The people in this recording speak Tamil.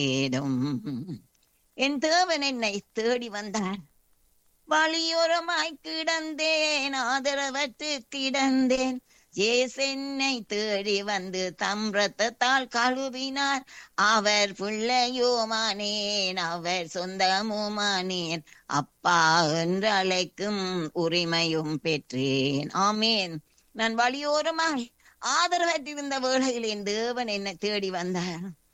ஏடும் என் தேவன் என்னை தேடி வந்தார். வழியோரமாய் கிடந்தேன், ஆதரவற்று கிடந்தேன். என்னை தேடி வந்து தம் ரத்தத்தால் கழுவினார். அவர் பிள்ளையோமானேன், அவர் சொந்தமுமானேன். அப்பா என்று அழைக்கும் உரிமையும் பெற்றேன். ஆமேன். நான் வழியோரமாய் ஆதரவற்றிருந்த வேளையில் என் தேவன் என்னை தேடி வந்தார்.